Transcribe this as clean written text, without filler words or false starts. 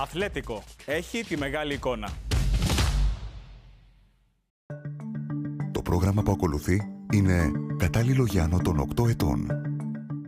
Αθλέτικο. Έχει τη μεγάλη εικόνα. Το πρόγραμμα που ακολουθεί είναι κατάλληλο για άνω των 8 ετών.